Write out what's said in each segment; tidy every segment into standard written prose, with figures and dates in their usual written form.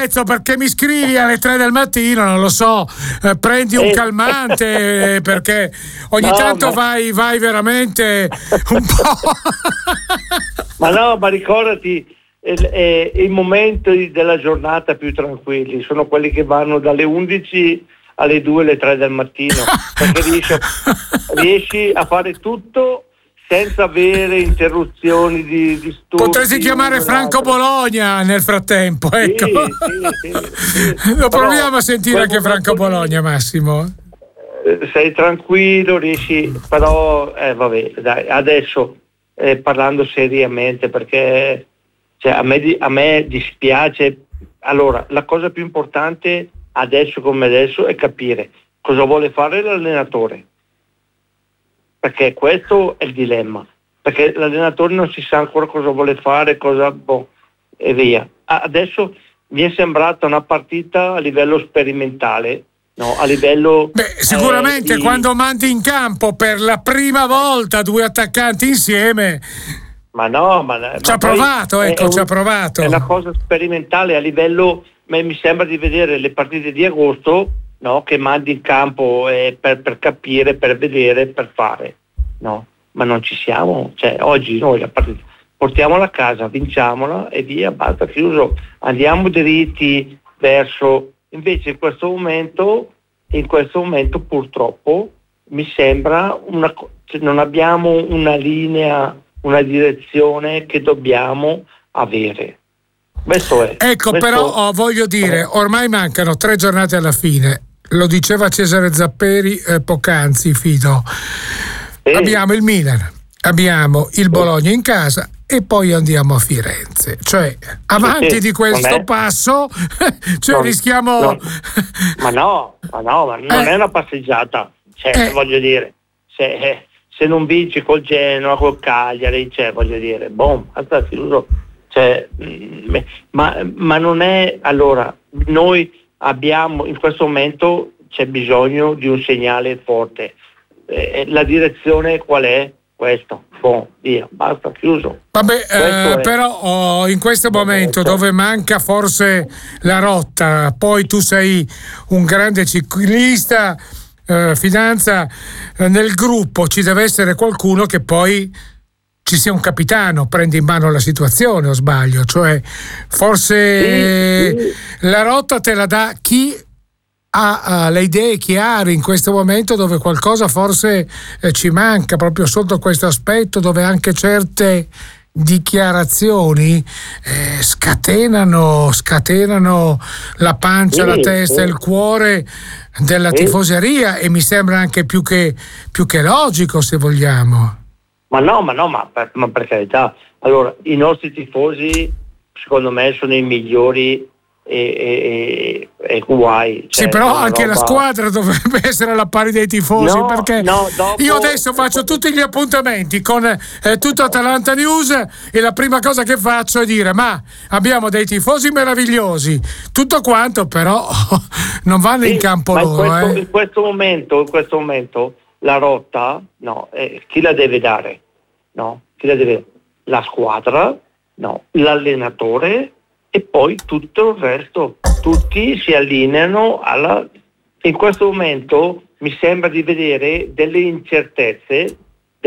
Lorenzo, perché mi scrivi alle 3 del mattino, non lo so, prendi un calmante perché ogni tanto vai veramente un po'. Ma ricordati, i momenti della giornata più tranquilli sono quelli che vanno dalle 11 alle 2, alle 3 del mattino, perché riesci a fare tutto senza avere interruzioni di studi. Potresti chiamare Franco Bologna nel frattempo, ecco. Sì. Lo proviamo a sentire anche Franco Bologna, Massimo. Sei tranquillo, riesci, però vabbè, dai, adesso parlando seriamente, perché a me dispiace. Allora, la cosa più importante adesso come adesso è capire cosa vuole fare l'allenatore, perché questo è il dilemma, perché l'allenatore non si sa ancora cosa vuole fare, e via. Adesso mi è sembrata una partita a livello sperimentale, no? A livello sicuramente quando mandi in campo per la prima volta 2 attaccanti insieme, ci ha provato. È una cosa sperimentale a livello, mi sembra di vedere le partite di agosto, no? Che mandi in campo per capire, per vedere, per fare, no? Ma non ci siamo, cioè oggi noi la partita portiamola a casa, vinciamola e via, basta, chiuso, andiamo dritti verso. Invece in questo momento purtroppo mi sembra non abbiamo una linea, una direzione che dobbiamo avere. Questo è. Ecco, però voglio dire, ormai mancano 3 giornate alla fine. Lo diceva Cesare Zapperi poc'anzi, Fido. Abbiamo il Milan, abbiamo il Bologna in casa e poi andiamo a Firenze. Cioè, avanti di questo passo, rischiamo. Ma non è una passeggiata. Cioè, voglio dire, se non vinci col Genoa, col Cagliari, voglio dire, basta chiuso. Ma non è. Allora, noi abbiamo in questo momento c'è bisogno di un segnale forte. La direzione qual è? Questo. Via, basta, chiuso. Vabbè, però in questo momento dove manca forse la rotta, poi tu sei un grande ciclista, Fidanza, nel gruppo ci deve essere qualcuno che poi ci sia un capitano, prende in mano la situazione, o sbaglio? Cioè, forse la rotta te la dà chi ha le idee chiare in questo momento, dove qualcosa forse ci manca proprio sotto questo aspetto, dove anche certe dichiarazioni scatenano la pancia, la testa e il cuore della tifoseria, e mi sembra anche più che logico, se vogliamo. Ma per carità. Allora, i nostri tifosi secondo me sono i migliori e guai. Sì, però anche la squadra dovrebbe essere alla pari dei tifosi, perché io adesso faccio tutti gli appuntamenti con tutto Atalanta News e la prima cosa che faccio è dire: ma abbiamo dei tifosi meravigliosi, tutto quanto, però non vanno in campo loro. In questo momento la rotta, chi la deve dare? Chi la deve? La squadra, l'allenatore, e poi tutto il resto. Tutti si allineano in questo momento mi sembra di vedere delle incertezze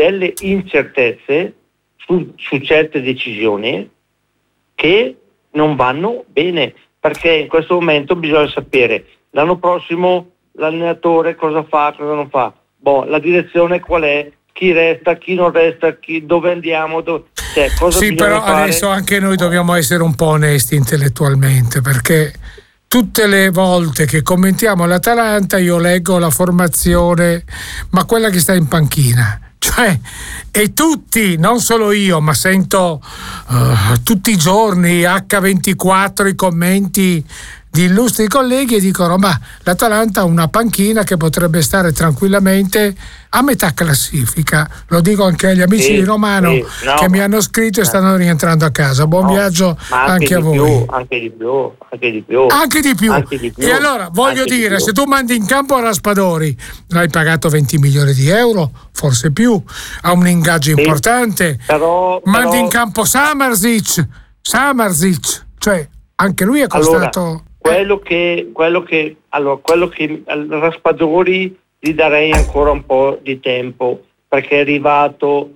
su certe decisioni che non vanno bene, perché in questo momento bisogna sapere l'anno prossimo l'allenatore cosa fa, cosa non fa, la direzione qual è, chi resta, chi non resta, dove andiamo, cosa sì, però fare. Adesso anche noi dobbiamo essere un po' onesti intellettualmente, perché tutte le volte che commentiamo l'Atalanta io leggo la formazione, ma quella che sta in panchina, e tutti, non solo io, ma sento tutti i giorni H24 i commenti di illustri colleghi e dicono: ma l'Atalanta ha una panchina che potrebbe stare tranquillamente a metà classifica. Lo dico anche agli amici di Romano che mi hanno scritto e stanno rientrando a casa. Buon viaggio anche a voi. Anche di più. E allora voglio dire, se tu mandi in campo Raspadori, l'hai pagato 20 milioni di euro, forse più, ha un ingaggio importante. Mandi in campo Samarzic, cioè anche lui è costato. quello che al Raspadori gli darei ancora un po' di tempo, perché è arrivato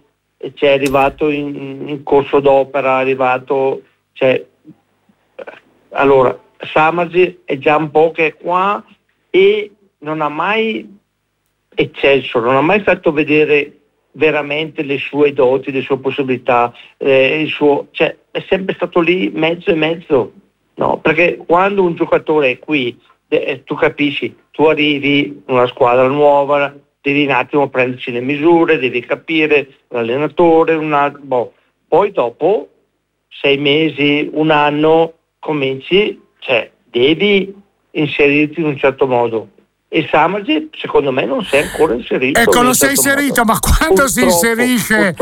in corso d'opera, allora Samaji è già un po' che è qua e non ha mai eccelso, non ha mai fatto vedere veramente le sue doti, le sue possibilità, è sempre stato lì mezzo e mezzo, no? Perché quando un giocatore è qui, tu capisci, tu arrivi in una squadra nuova, devi un attimo prenderci le misure, devi capire l'allenatore, poi dopo 6 mesi, un anno cominci, devi inserirti in un certo modo. E Samaji secondo me non si è ancora inserito. Ecco, non si è inserito, ma quando si inserisce,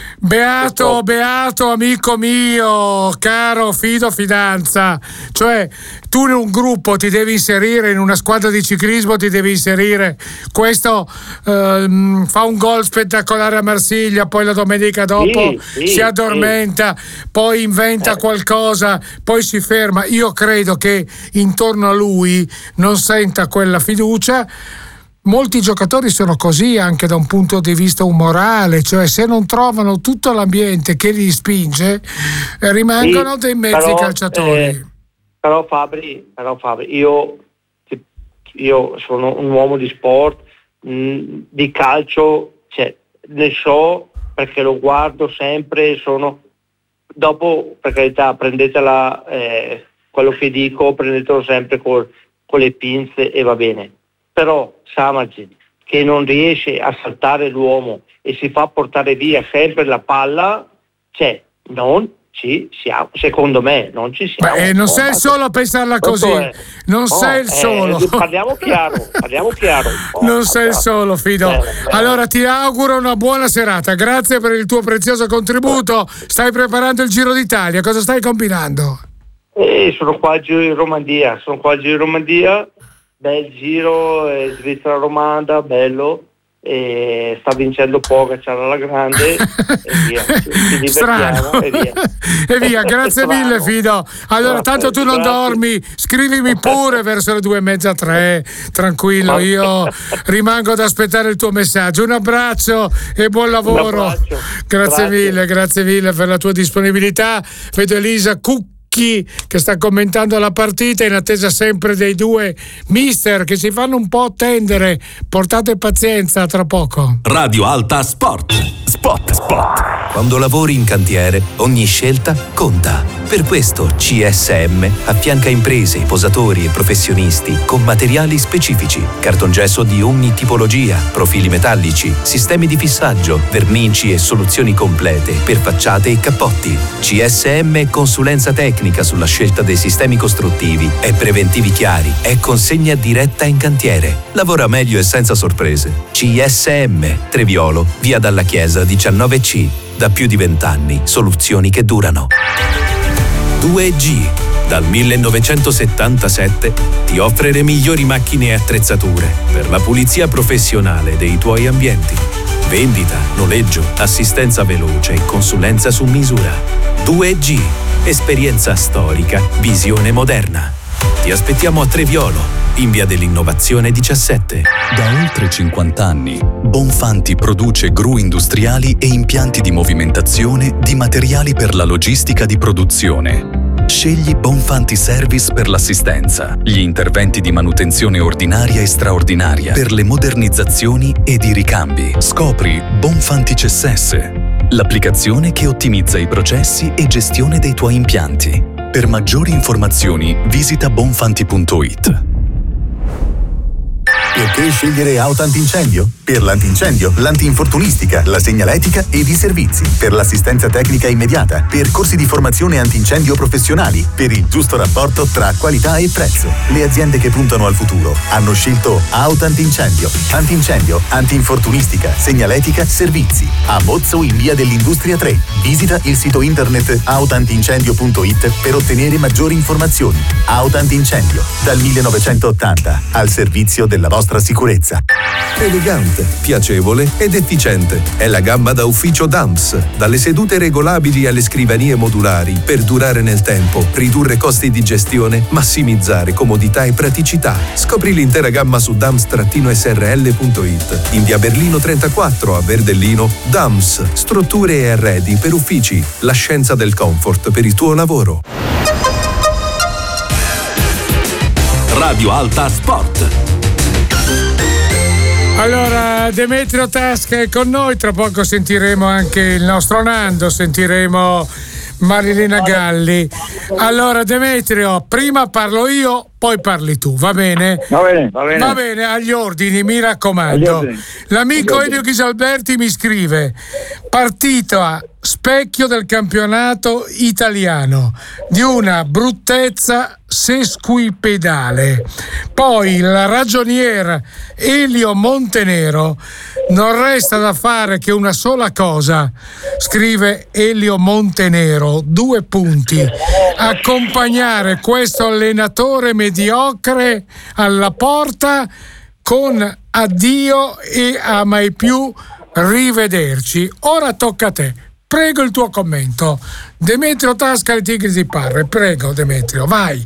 beato amico mio, caro fidanza, cioè tu in un gruppo ti devi inserire, in una squadra di ciclismo ti devi inserire, questo fa un gol spettacolare a Marsiglia, poi la domenica dopo si addormenta, poi inventa qualcosa, poi si ferma. Io credo che intorno a lui non senta quella fiducia. Molti giocatori sono così anche da un punto di vista umorale, cioè se non trovano tutto l'ambiente che li spinge, rimangono dei mezzi calciatori. Però Fabri, io sono un uomo di sport, di calcio, ne so perché lo guardo sempre, dopo, per carità, prendetela, quello che dico, prendetelo sempre con le pinze e va bene. Però Samaji, che non riesce a saltare l'uomo e si fa portare via sempre la palla, non ci siamo, secondo me non ci siamo. Non sei il solo a pensarla così, non sei il solo. Parliamo chiaro. Non sei il solo, Fido. Allora ti auguro una buona serata, grazie per il tuo prezioso contributo. Stai preparando il Giro d'Italia, cosa stai combinando? Sono qua al Giro di Romandia, bel giro, Svizzera romanda, bello, e sta vincendo Pogacar alla grande e via, ci divertiamo e via. Grazie mille Fido. Allora tanto tu non dormi, scrivimi pure verso le 2:30, 3, tranquillo, io rimango ad aspettare il tuo messaggio. Un abbraccio e buon lavoro. Grazie mille per la tua disponibilità. Vedo Elisa che sta commentando la partita in attesa sempre dei due mister che si fanno un po' attendere. Portate pazienza, tra poco. Radio Alta Sport. Quando lavori in cantiere, ogni scelta conta. Per questo CSM affianca imprese, posatori e professionisti con materiali specifici, cartongesso di ogni tipologia, profili metallici, sistemi di fissaggio, vernici e soluzioni complete per facciate e cappotti. CSM consulenza tecnica sulla scelta dei sistemi costruttivi e preventivi chiari. È consegna diretta in cantiere. Lavora meglio e senza sorprese. CSM Treviolo, via dalla Chiesa 19C. Da più di 20 anni, soluzioni che durano. 2G. Dal 1977 ti offre le migliori macchine e attrezzature per la pulizia professionale dei tuoi ambienti. Vendita, noleggio, assistenza veloce e consulenza su misura. 2G. Esperienza storica, visione moderna. Ti aspettiamo a Treviolo, in via dell'Innovazione 17. Da oltre 50 anni, Bonfanti produce gru industriali e impianti di movimentazione di materiali per la logistica di produzione. Scegli Bonfanti Service per l'assistenza, gli interventi di manutenzione ordinaria e straordinaria, per le modernizzazioni ed i ricambi. Scopri Bonfanti CSS, l'applicazione che ottimizza i processi e gestione dei tuoi impianti. Per maggiori informazioni visita bonfanti.it. Perché scegliere auto antincendio? Per l'antincendio, l'antinfortunistica, la segnaletica ed i servizi. Per l'assistenza tecnica immediata. Per corsi di formazione antincendio professionali. Per il giusto rapporto tra qualità e prezzo. Le aziende che puntano al futuro hanno scelto auto antincendio. Antincendio, antinfortunistica, segnaletica, servizi. A Mozzo in via dell'Industria 3. Visita il sito internet autoantincendio.it per ottenere maggiori informazioni. Auto antincendio, dal 1980, al servizio della vostra vostra sicurezza. Elegante, piacevole ed efficiente. È la gamma da ufficio Dumps. Dalle sedute regolabili alle scrivanie modulari per durare nel tempo, ridurre costi di gestione, massimizzare comodità e praticità. Scopri l'intera gamma su dumps-srl.it. In via Berlino 34 a Verdellino. Dumps, strutture e arredi per uffici. La scienza del comfort per il tuo lavoro. Radio Alta Sport. Allora, Demetrio Tasca è con noi, tra poco sentiremo anche il nostro Nando, sentiremo Marilena Galli. Allora, Demetrio, prima parlo io, poi parli tu, va bene? Va bene. Va bene, agli ordini, mi raccomando. L'amico Elio Ghisalberti mi scrive: partita specchio del campionato italiano, di una bruttezza sesquipedale. Poi il ragionier Elio Montenero: non resta da fare che una sola cosa, scrive Elio Montenero, 2 punti, accompagnare questo allenatore mediocre alla porta con addio e a mai più rivederci. Ora tocca a te. Prego il tuo commento. Demetrio Tasca, le Tigri di Parre. Prego, Demetrio, vai.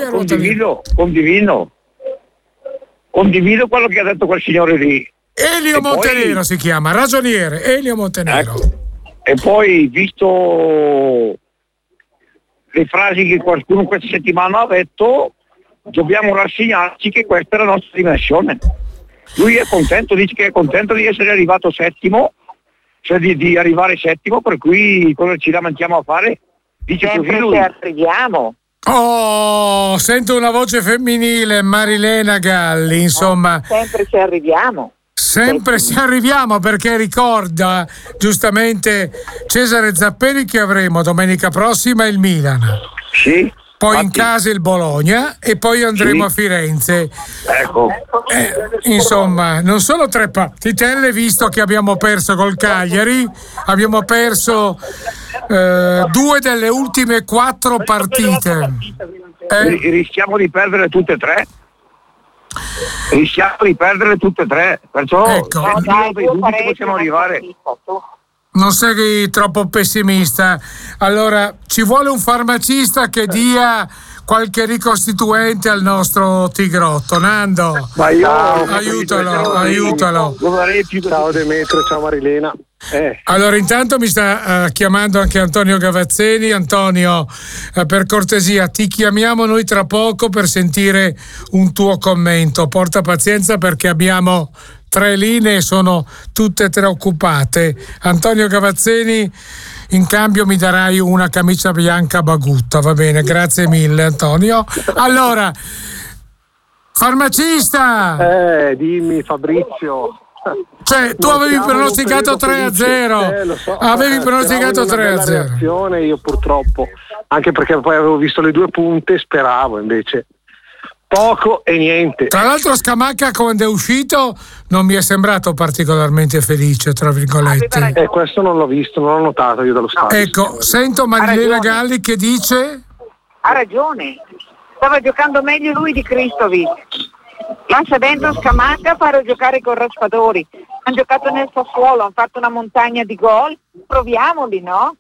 Condivido quello che ha detto quel signore lì. Elio Montenero poi, si chiama, ragioniere Elio Montenero. Ecco. E poi, visto le frasi che qualcuno questa settimana ha detto, dobbiamo rassegnarci che questa è la nostra dimensione. Lui è contento, dice che è contento di essere arrivato settimo, cioè di arrivare settimo, per cui cosa ci lamentiamo a fare? Dice sempre così lui. Se arriviamo. Oh, sento una voce femminile, Marilena Galli, insomma. Sempre se arriviamo. Sempre se arriviamo, perché ricorda giustamente Cesare Zapperi che avremo domenica prossima il Milan. Sì. Poi in casa il Bologna e poi andremo a Firenze. Ecco. Insomma, non solo 3 partitelle, visto che abbiamo perso col Cagliari, abbiamo perso 2 delle ultime 4 partite. Rischiamo di perdere tutte e 3. Perciò ecco. possiamo arrivare. Non sei troppo pessimista. Allora, ci vuole un farmacista che dia qualche ricostituente al nostro tigrotto. Nando, ma io aiutalo. Ciao Demetrio, ciao Marilena. Allora, intanto mi sta chiamando anche Antonio Gavazzeni. Antonio, per cortesia, ti chiamiamo noi tra poco per sentire un tuo commento. Porta pazienza perché abbiamo 3 linee, sono tutte e 3 occupate. Antonio Gavazzeni, in cambio mi darai una camicia bianca Bagutta, va bene? Grazie mille, Antonio. Allora, farmacista! Dimmi Fabrizio. Cioè, tu avevi pronosticato 3-0. Lo so, avevi pronosticato 3-0. Io purtroppo, anche perché poi avevo visto le 2 punte, speravo invece poco e niente. Tra l'altro Scamacca, quando è uscito, non mi è sembrato particolarmente felice, tra virgolette. Questo non l'ho visto, non l'ho notato io dallo stadio. Ecco, sento Marilena Galli che dice: ha ragione, stava giocando meglio lui di Kristovic. Lascia dentro Scamacca, farò giocare con Raspadori. Hanno giocato nel Sassuolo, hanno fatto una montagna di gol, proviamoli, no?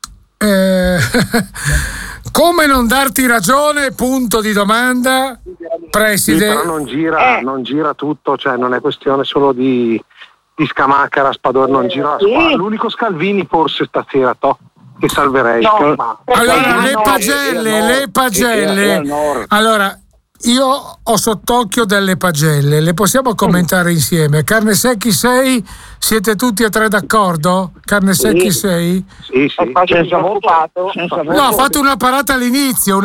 Come non darti ragione? Punto di domanda, preside. Sì, però non gira tutto, cioè non è questione solo di Scamacca, Raspadori, non gira la squadra. L'unico Scalvini forse stasera che salverei. Allora, le pagelle. Allora, io ho sott'occhio delle pagelle, le possiamo commentare insieme. Carnesecchi 6, siete tutti e 3 d'accordo? Carnesecchi 6? Sì. Senza voto. No, ha fatto una parata all'inizio.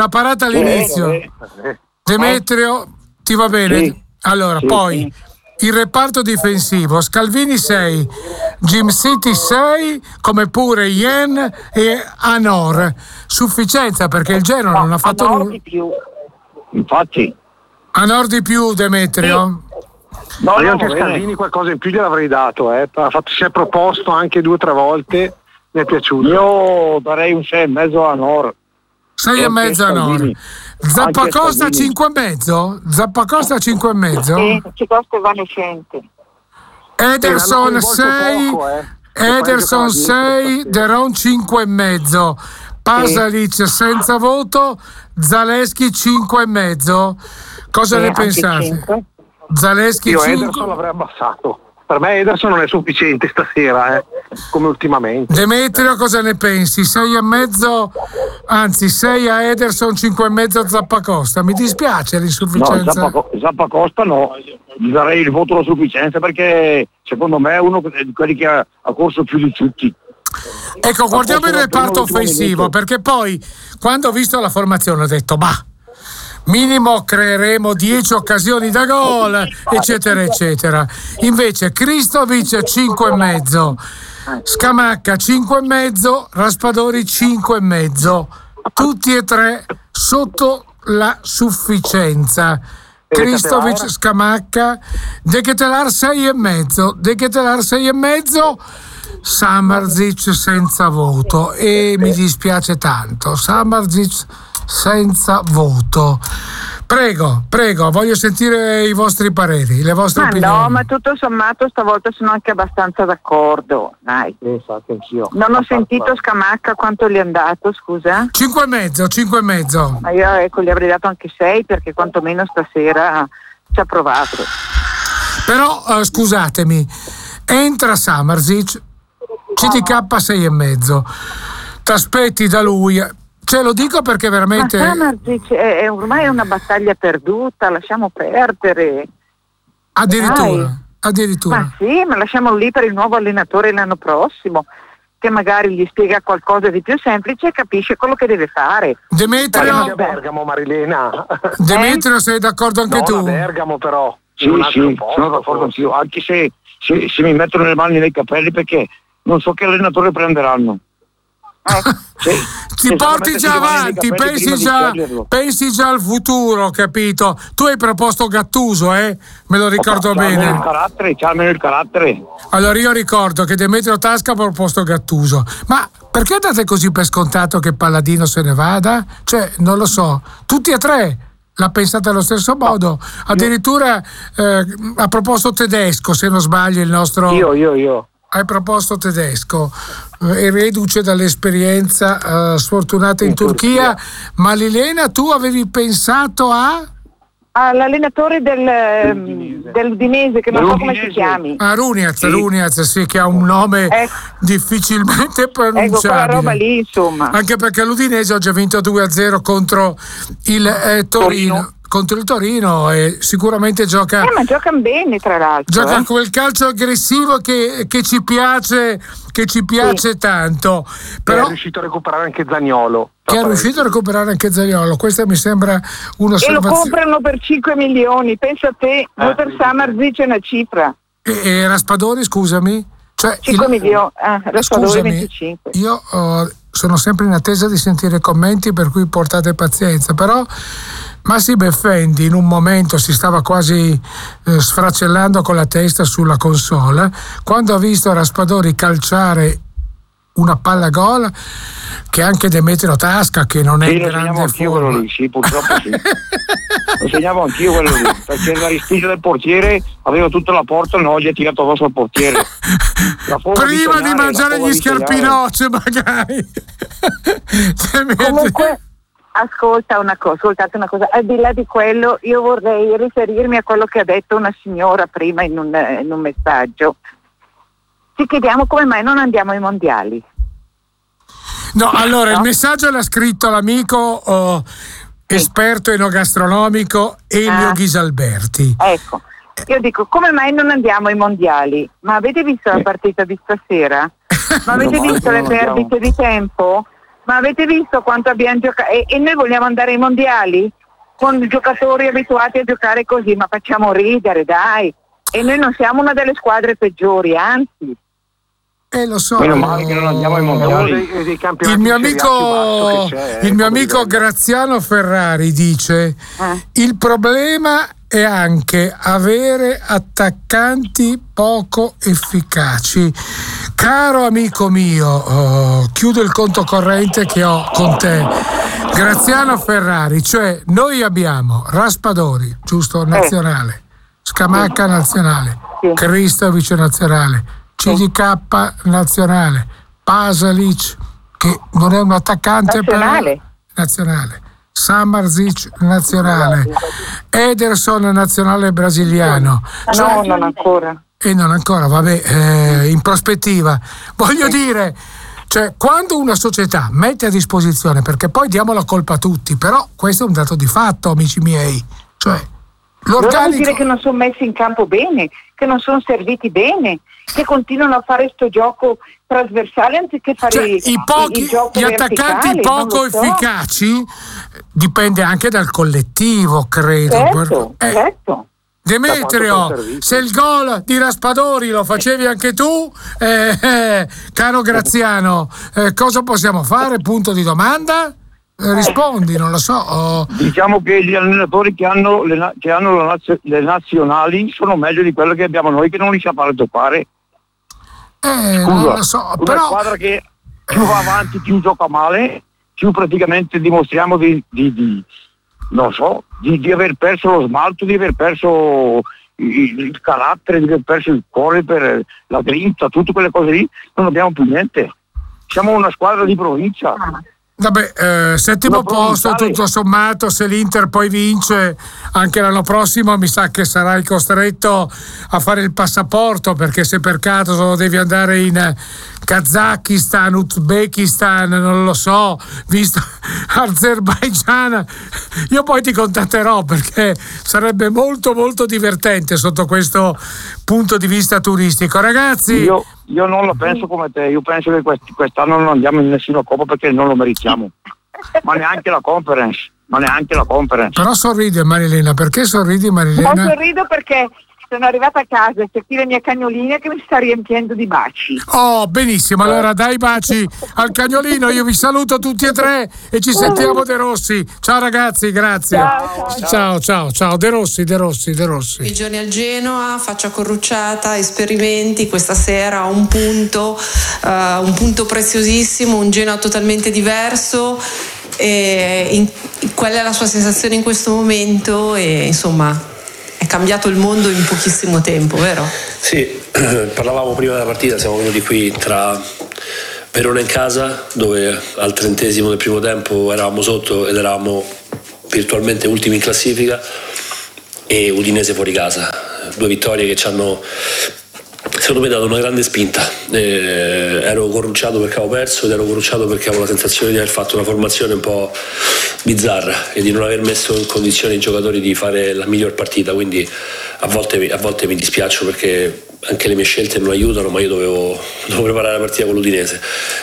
Demetrio, ti va bene? Sì. Allora, poi il reparto difensivo: Scalvini 6, Jim City 6, come pure Yen e Anor. Sufficienza, perché il Genoa non ha fatto nulla. Infatti. Anor di più, Demetrio? No, io anche Scalvini qualcosa in più gliel'avrei dato, si è proposto anche 2 o 3 volte, mi è piaciuto. Io darei un 6,5 a Anor. 6,5 a Nora. Zappacosta 5,5? Zappacosta 5,5? Sì, ci costa evanescente. Ederson 6, Ederson 6, Deron 5,5, Pasalic senza voto, Zaleschi 5,5. Cosa ne pensate? Zaleschi Io 5. Ederson l'avrei abbassato. Per me Ederson non è sufficiente stasera, come ultimamente. Demetrio, cosa ne pensi? 6,5, anzi 6 a Ederson, 5,5 a Zappacosta. Mi dispiace l'insufficienza. No, Zappacosta no, gli darei il voto alla sufficienza perché secondo me è uno di quelli che ha corso più di tutti. Ecco, guardiamo il reparto offensivo, perché poi quando ho visto la formazione ho detto minimo creeremo 10 occasioni da gol, eccetera eccetera. Invece Kristovic 5,5, Scamacca 5,5, Raspadori 5,5, tutti e tre sotto la sufficienza. Kristovic, Scamacca, De Ketelar 6,5, Samardžić senza voto, e mi dispiace tanto, Samardžić senza voto. Prego, voglio sentire i vostri pareri, le vostre opinioni. No, ma tutto sommato stavolta sono anche abbastanza d'accordo, dai. Infatti anch'io. Non ho sentito Scamacca quanto gli è andato, scusa? 5,5. Ma io gli avrei dato anche 6 perché quantomeno stasera ci ha provato. Però scusatemi, entra Samardžić, CDK 6,5, t'aspetti da lui, lo dico perché veramente. Ma Samardžić è ormai una battaglia perduta, lasciamo perdere. Addirittura. Ma sì, ma lasciamolo lì per il nuovo allenatore l'anno prossimo, che magari gli spiega qualcosa di più semplice e capisce quello che deve fare. Demetrio, a Bergamo, Marilena. Demetrio, sei d'accordo anche tu? A Bergamo però. Sì, sono d'accordo anch'io, anche se mi mettono le mani nei capelli perché non so che allenatore prenderanno. Ti porti già avanti, pensi già al futuro, capito? Tu hai proposto Gattuso, me lo ricordo bene. C'ha almeno il carattere. Allora io ricordo che Demetrio Tasca ha proposto Gattuso, ma perché date così per scontato che Palladino se ne vada? Cioè, non lo so, tutti e tre l'ha pensata allo stesso modo, addirittura ha proposto Tedesco, se non sbaglio, il nostro. Io. Hai proposto Tedesco, reduce dall'esperienza sfortunata in Turchia. Ma Lilena, tu avevi pensato all'allenatore dell'Udinese, che non so come si chiami. Runiaz, sì, che ha un nome difficilmente pronunciabile. Ecco, quella roba lì, insomma. Anche perché l'Udinese oggi ha vinto 2-0 contro il Torino. Contro il Torino, e sicuramente gioca. Ma giocano bene, tra l'altro. Gioca quel calcio aggressivo che ci piace tanto. Però è riuscito a recuperare anche Zaniolo. Questa mi sembra un'osservazione. E lo comprano per 5 milioni, pensa a te, voi per Samardžić è una cifra. E Raspadori, scusami? 5 milioni, Raspadori 25. Io sono sempre in attesa di sentire commenti, per cui portate pazienza, però Massimo Effendi in un momento si stava quasi sfracellando con la testa sulla console quando ha visto Raspadori calciare una palla gol che anche Demetrio Tasca, che non è in grande forma. Sì, purtroppo sì. Lo segnavo anch'io quello lì, perché la ristiglia del portiere aveva tutta la porta, no, gli ha tirato addosso al portiere. Prima di mangiare gli scarpinocci magari. Comunque ascoltate una cosa, al di là di quello io vorrei riferirmi a quello che ha detto una signora prima in un messaggio. Ci chiediamo come mai non andiamo ai mondiali. No, allora il messaggio l'ha scritto l'amico esperto enogastronomico Elio Ghisalberti. Ecco, io dico, come mai non andiamo ai mondiali? Ma avete visto la partita di stasera? Ma avete visto le perdite di tempo? Ma avete visto quanto abbiamo giocato? E noi vogliamo andare ai mondiali? Con giocatori abituati a giocare così, ma facciamo ridere, dai. E noi non siamo una delle squadre peggiori, anzi. Lo so. Meno male che non andiamo ai mondiali. Il mio amico Graziano Ferrari dice: il problema è anche avere attaccanti poco efficaci. Caro amico mio, chiudo il conto corrente che ho con te. Graziano Ferrari, cioè noi abbiamo Raspadori, giusto, nazionale, Scamacca nazionale, Kristovic nazionale, CDK nazionale, Pasalic che non è un attaccante nazionale, Samarzic nazionale, Ederson nazionale brasiliano. No, non ancora. E non ancora, vabbè, in prospettiva. Voglio dire, cioè, quando una società mette a disposizione, perché poi diamo la colpa a tutti, però questo è un dato di fatto, amici miei, cioè l'organico... Vuol dire che non sono messi in campo bene, che non sono serviti bene, che continuano a fare sto gioco trasversale anziché fare il gioco gli attaccanti poco efficaci, dipende anche dal collettivo, credo. Certo. Demetrio, se il gol di Raspadori lo facevi anche tu, caro Graziano, cosa possiamo fare? Punto di domanda? Rispondi, non lo so. Diciamo che gli allenatori che hanno le nazionali sono meglio di quello che abbiamo noi, che non li sa fare toccare. Non lo so, una però... squadra che più va avanti, più gioca male, più praticamente dimostriamo di aver perso lo smalto, di aver perso il carattere, di aver perso il cuore per la grinta, tutte quelle cose lì, non abbiamo più niente. Siamo una squadra di provincia. Vabbè, settimo posto tutto sommato, se l'Inter poi vince anche l'anno prossimo mi sa che sarai costretto a fare il passaporto, perché se per caso devi andare in Kazakistan, Uzbekistan, non lo so, visto Azerbaigian, io poi ti contatterò, perché sarebbe molto molto divertente sotto questo punto di vista turistico. Ragazzi, io non la penso come te, io penso che quest'anno non andiamo in nessuna coppa perché non lo meritiamo, ma neanche la conference. Però sorride Marilena, perché sorridi Marilena? No, sorrido perché sono arrivata a casa e c'è qui la mia cagnolina che mi sta riempiendo di baci. Oh, benissimo, allora dai baci al cagnolino, io vi saluto tutti e tre e ci sentiamo De Rossi. Ciao ragazzi, grazie. Ciao De Rossi. I giorni al Genoa, faccia corrucciata, esperimenti, questa sera un punto preziosissimo, un Genoa totalmente diverso. E qual è la sua sensazione in questo momento? E insomma, è cambiato il mondo in pochissimo tempo, vero? Sì, parlavamo prima della partita, siamo venuti qui tra Verona in casa, dove al 30° del primo tempo eravamo sotto ed eravamo virtualmente ultimi in classifica, e Udinese fuori casa, 2 vittorie che ci hanno, secondo me, dato una grande spinta. Ero corrucciato perché avevo perso ed ero corrucciato perché avevo la sensazione di aver fatto una formazione un po' bizzarra e di non aver messo in condizione i giocatori di fare la miglior partita, quindi a volte mi dispiaccio perché anche le mie scelte non aiutano, ma io dovevo preparare la partita con l'Udinese.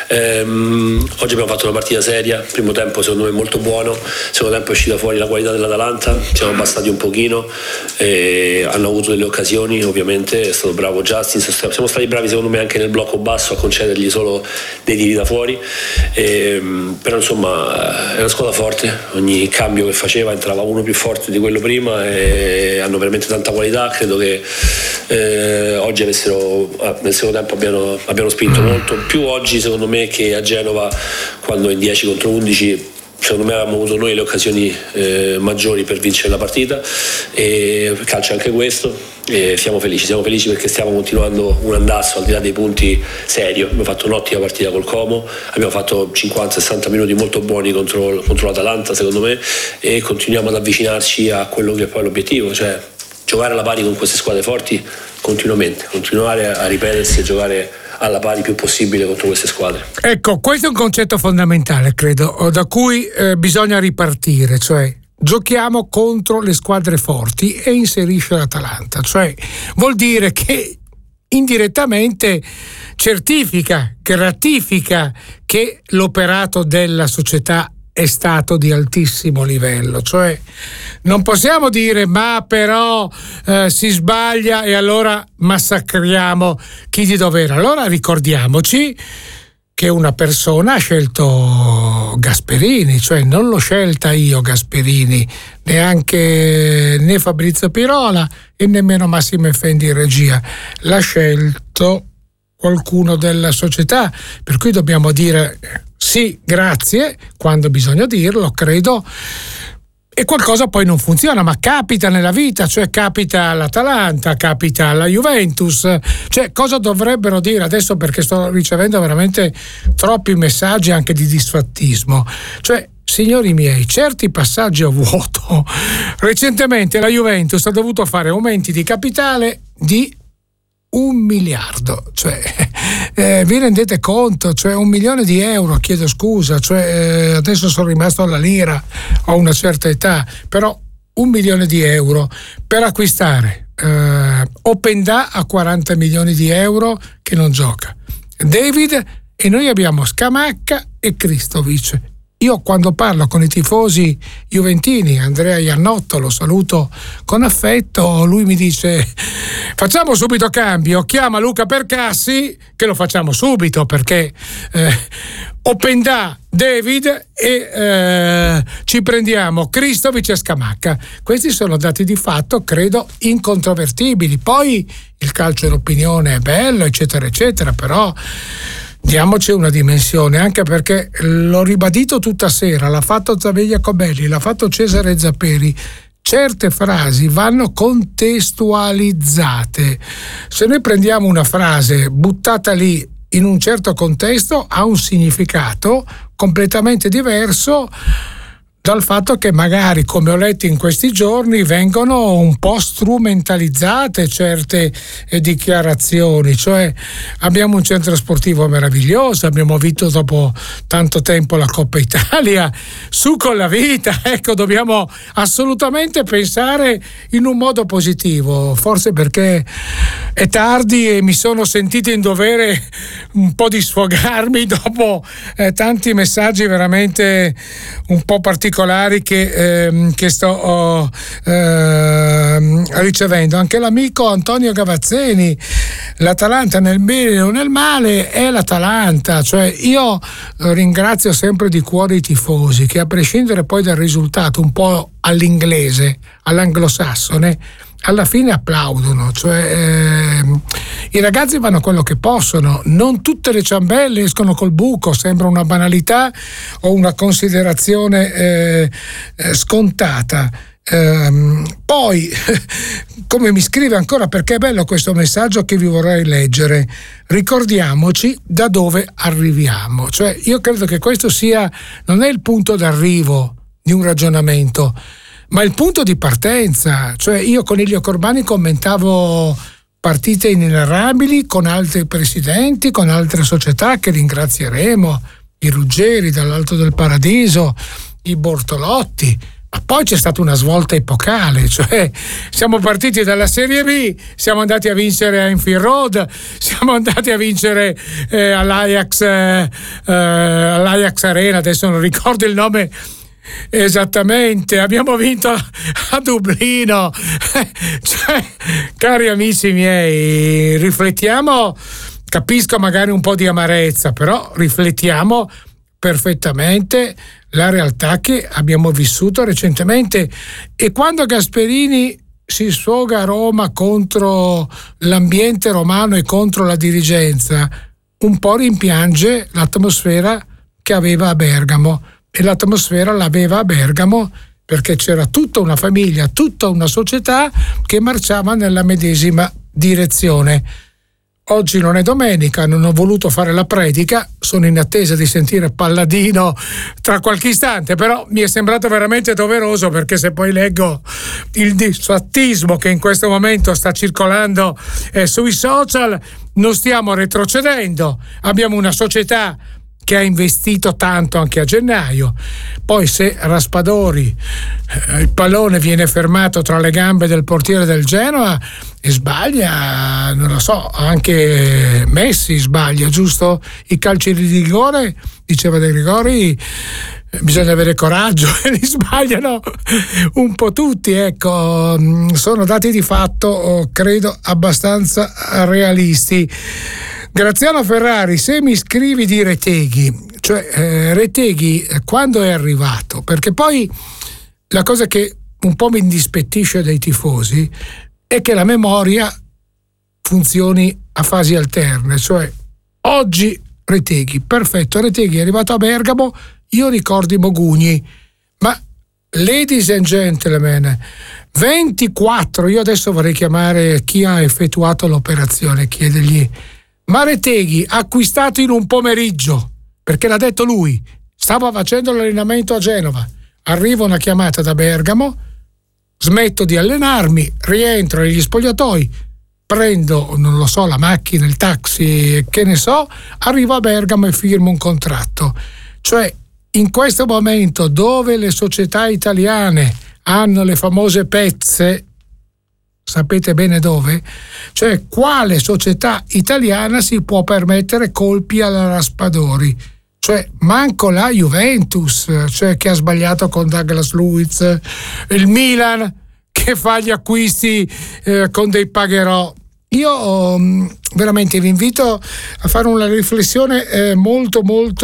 Oggi abbiamo fatto una partita seria, primo tempo secondo me molto buono, secondo tempo è uscita fuori la qualità dell'Atalanta, siamo abbassati un pochino, hanno avuto delle occasioni, ovviamente è stato bravo Justin, siamo stati bravi secondo me anche nel blocco basso a concedergli solo dei tiri da fuori, però insomma è una squadra forte, ogni cambio che faceva entrava uno più forte di quello prima e hanno veramente tanta qualità. Credo che oggi nel secondo tempo abbiano spinto molto più oggi secondo me che a Genova, quando in 10 contro 11 secondo me avevamo avuto noi le occasioni maggiori per vincere la partita, e calcio anche questo, e siamo felici perché stiamo continuando un andasso al di là dei punti serio. Abbiamo fatto un'ottima partita col Como, abbiamo fatto 50-60 minuti molto buoni contro l'Atalanta secondo me, e continuiamo ad avvicinarci a quello che è poi l'obiettivo, cioè giocare alla pari con queste squadre forti continuamente, continuare a ripetersi e giocare alla pari più possibile contro queste squadre. Ecco, questo è un concetto fondamentale, credo, da cui bisogna ripartire, cioè giochiamo contro le squadre forti e inserisce l'Atalanta, cioè vuol dire che indirettamente certifica, che ratifica che l'operato della società è stato di altissimo livello, cioè non possiamo dire ma però si sbaglia e allora massacriamo chi di dovere. Allora ricordiamoci che una persona ha scelto Gasperini, cioè non l'ho scelta io Gasperini, né Fabrizio Pirola e nemmeno Massimo Effendi in regia, l'ha scelto qualcuno della società, per cui dobbiamo dire sì, grazie, quando bisogna dirlo, credo, e qualcosa poi non funziona, ma capita nella vita, cioè capita all'Atalanta, capita alla Juventus, cioè cosa dovrebbero dire adesso, perché sto ricevendo veramente troppi messaggi anche di disfattismo, cioè signori miei, certi passaggi a vuoto. Recentemente la Juventus ha dovuto fare aumenti di capitale di 1 miliardo, cioè vi rendete conto? Cioè 1 milione di euro, chiedo scusa, cioè adesso sono rimasto alla lira, ho una certa età, però 1 milione di euro per acquistare Openda a 40 milioni di euro che non gioca, David, e noi abbiamo Scamacca e Kristovic. Io quando parlo con i tifosi juventini, Andrea Iannotto, lo saluto con affetto, lui mi dice facciamo subito cambio, chiama Luca Percassi che lo facciamo subito, perché Openda, David e ci prendiamo Kristovic e Scamacca. Questi sono dati di fatto, credo, incontrovertibili. Poi il calcio e l'opinione è bello, eccetera eccetera, però diamoci una dimensione, anche perché l'ho ribadito tutta sera, l'ha fatto Zaveglia Cobelli, l'ha fatto Cesare Zapperi, certe frasi vanno contestualizzate. Se noi prendiamo una frase buttata lì in un certo contesto, ha un significato completamente diverso dal fatto che magari, come ho letto in questi giorni, vengono un po' strumentalizzate certe dichiarazioni, cioè abbiamo un centro sportivo meraviglioso, abbiamo vinto dopo tanto tempo la Coppa Italia, su con la vita, ecco, dobbiamo assolutamente pensare in un modo positivo, forse perché è tardi e mi sono sentito in dovere un po' di sfogarmi dopo tanti messaggi veramente un po' particolari che sto ricevendo. Anche l'amico Antonio Gavazzeni, l'Atalanta nel bene o nel male è l'Atalanta, cioè io ringrazio sempre di cuore i tifosi che, a prescindere poi dal risultato un po' all'inglese, all'anglosassone, alla fine applaudono, cioè i ragazzi vanno quello che possono, non tutte le ciambelle escono col buco, sembra una banalità o una considerazione scontata. Poi, come mi scrive ancora, perché è bello questo messaggio che vi vorrei leggere, ricordiamoci da dove arriviamo, cioè io credo che questo sia, non è il punto d'arrivo di un ragionamento, ma il punto di partenza. Cioè io con Elio Corbani commentavo partite inenarrabili con altri presidenti, con altre società che ringrazieremo, i Ruggeri dall'Alto del Paradiso, i Bortolotti, ma poi c'è stata una svolta epocale, cioè siamo partiti dalla Serie B, siamo andati a vincere a Enfield Road, siamo andati a vincere all'Ajax Arena, adesso non ricordo il nome esattamente, abbiamo vinto a Dublino, cioè, cari amici miei, riflettiamo, capisco magari un po' di amarezza, però riflettiamo perfettamente la realtà che abbiamo vissuto recentemente. E quando Gasperini si sfoga a Roma contro l'ambiente romano e contro la dirigenza, un po' rimpiange l'atmosfera che aveva a Bergamo, e l'atmosfera l'aveva a Bergamo perché c'era tutta una famiglia, tutta una società che marciava nella medesima direzione. Oggi non è domenica, non ho voluto fare la predica, sono in attesa di sentire Palladino tra qualche istante, però mi è sembrato veramente doveroso, perché se poi leggo il disfattismo che in questo momento sta circolando sui social, non stiamo retrocedendo, abbiamo una società che ha investito tanto anche a gennaio. Poi se Raspadori, il pallone viene fermato tra le gambe del portiere del Genoa e sbaglia, non lo so, anche Messi sbaglia, giusto? I calci di rigore, diceva De Gregori, bisogna avere coraggio e li sbagliano un po' tutti, ecco, sono dati di fatto, credo, abbastanza realisti. Graziano Ferrari, se mi scrivi di Reteghi, cioè Reteghi quando è arrivato? Perché poi la cosa che un po' mi indispettisce dei tifosi è che la memoria funzioni a fasi alterne, cioè oggi Reteghi, perfetto. Reteghi è arrivato a Bergamo, io ricordo i Mogugni, ma ladies and gentlemen, 24, io adesso vorrei chiamare chi ha effettuato l'operazione, chiedergli, ma Reteghi acquistato in un pomeriggio, perché l'ha detto lui, stava facendo l'allenamento a Genova, arriva una chiamata da Bergamo, smetto di allenarmi, rientro negli spogliatoi, prendo, non lo so, la macchina, il taxi, che ne so, arrivo a Bergamo e firmo un contratto. Cioè, in questo momento dove le società italiane hanno le famose pezze, sapete bene dove? Cioè, quale società italiana si può permettere colpi alla Raspadori? Cioè, manco la Juventus, cioè, che ha sbagliato con Douglas Luiz, il Milan che fa gli acquisti con dei pagherò. Io veramente vi invito a fare una riflessione molto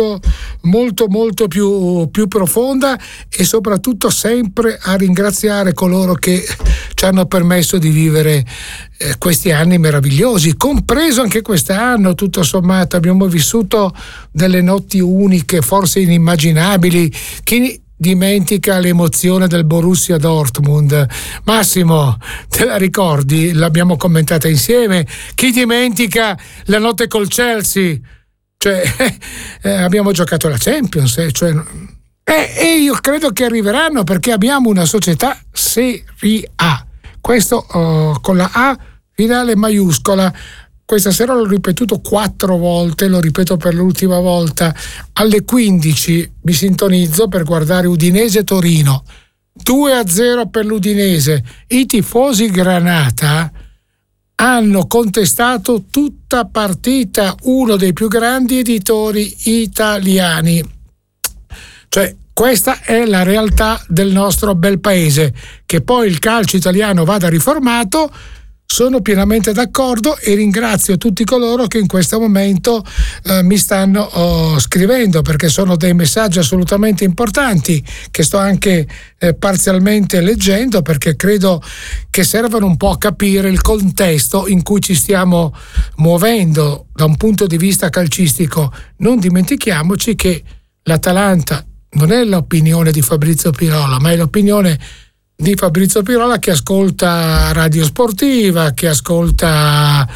più profonda, e soprattutto sempre a ringraziare coloro che ci hanno permesso di vivere questi anni meravigliosi, compreso anche quest'anno. Tutto sommato abbiamo vissuto delle notti uniche, forse inimmaginabili. Chi dimentica l'emozione del Borussia Dortmund? Massimo, te la ricordi? L'abbiamo commentata insieme. Chi dimentica la notte col Chelsea? Cioè, abbiamo giocato la Champions, e io credo che arriveranno, perché abbiamo una società Serie A, questo con la A finale maiuscola. Questa sera l'ho ripetuto 4 volte, lo ripeto per l'ultima volta. Alle 15 mi sintonizzo per guardare Udinese-Torino. 2-0 per l'Udinese. I tifosi Granata hanno contestato tutta partita uno dei più grandi editori italiani. Cioè, questa è la realtà del nostro bel paese. Che poi il calcio italiano vada riformato, sono pienamente d'accordo, e ringrazio tutti coloro che in questo momento mi stanno scrivendo, perché sono dei messaggi assolutamente importanti che sto anche parzialmente leggendo, perché credo che servano un po' a capire il contesto in cui ci stiamo muovendo da un punto di vista calcistico. Non dimentichiamoci che l'Atalanta non è l'opinione di Fabrizio Pirola, ma è l'opinione di Fabrizio Pirola, che ascolta Radio Sportiva, che ascolta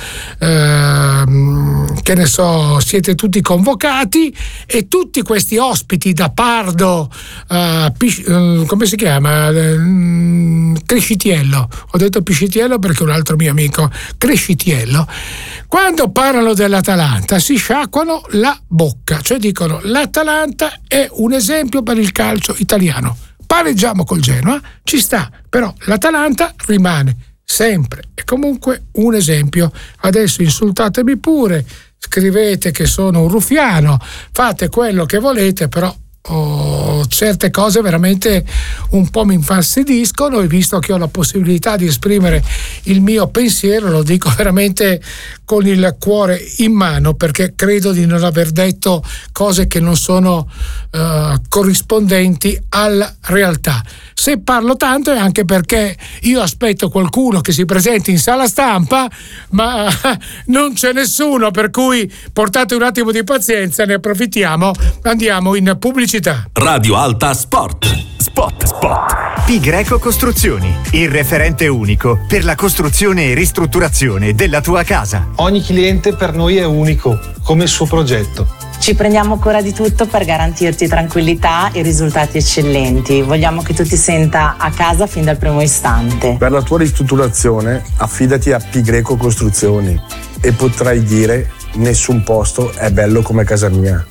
che ne so, siete tutti convocati, e tutti questi ospiti, da Pardo come si chiama? Crescitiello, ho detto Piscitiello perché è un altro mio amico, Crescitiello, quando parlano dell'Atalanta si sciacquano la bocca, cioè dicono l'Atalanta è un esempio per il calcio italiano. Pareggiamo col Genoa, ci sta, però l'Atalanta rimane sempre e comunque un esempio. Adesso insultatemi pure, scrivete che sono un ruffiano, fate quello che volete, però certe cose veramente un po' mi infastidiscono, e visto che ho la possibilità di esprimere il mio pensiero, lo dico veramente con il cuore in mano, perché credo di non aver detto cose che non sono corrispondenti alla realtà. Se parlo tanto è anche perché io aspetto qualcuno che si presenti in sala stampa, ma non c'è nessuno, per cui portate un attimo di pazienza, ne approfittiamo, andiamo in pubblicità. Radio Alta Sport. Spot. Pi Greco Costruzioni, il referente unico per la costruzione e ristrutturazione della tua casa. Ogni cliente per noi è unico, come il suo progetto. Ci prendiamo cura di tutto per garantirti tranquillità e risultati eccellenti. Vogliamo che tu ti senta a casa fin dal primo istante. Per la tua ristrutturazione affidati a Pi Greco Costruzioni e potrai dire: nessun posto è bello come casa mia.